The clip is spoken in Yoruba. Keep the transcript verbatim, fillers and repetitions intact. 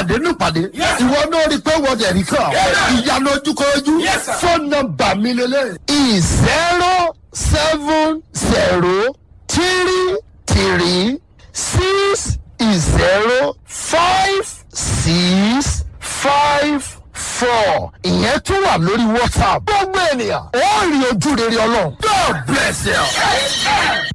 pàdé ní pàdé ìwọ náà rí pé wọ́n dẹ̀ rí kàn ìyanu ojúkọjú fóònù nọ́mbà mi lélẹ̀. zero seven zero three three six zero five six five four ìyẹn tún wà lórí WhatsApp. gbogbo ènìyàn ó rí ojú rere Ọlọ́run. God bless you.